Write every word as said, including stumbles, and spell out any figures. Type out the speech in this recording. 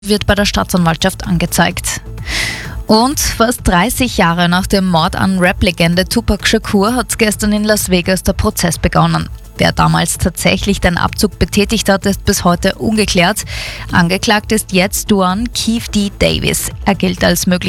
wird bei der Staatsanwaltschaft angezeigt. Und fast dreißig Jahre nach dem Mord an Rap-Legende Tupac Shakur hat gestern in Las Vegas der Prozess begonnen. Wer damals tatsächlich den Abzug betätigt hat, ist bis heute ungeklärt. Angeklagt ist jetzt Duane Keefe D. Davis. Er gilt als möglicher